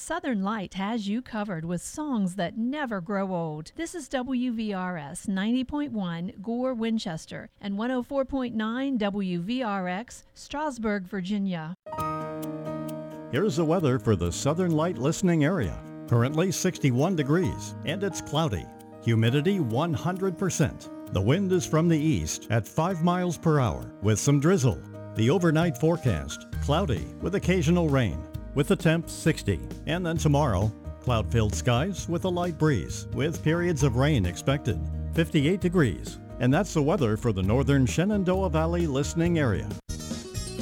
Southern Light has you covered with songs that never grow old. This is WVRS 90.1 Gore, Winchester, and 104.9 WVRX, Strasburg, Virginia. Here's the weather for the Southern Light listening area. Currently 61 degrees, and it's cloudy. Humidity 100%. The wind is from the east at 5 miles per hour with some drizzle. The overnight forecast, cloudy with occasional rain, with the temp 60. And then tomorrow, cloud-filled skies with a light breeze, with periods of rain expected. 58 degrees. And that's the weather for the northern Shenandoah Valley listening area.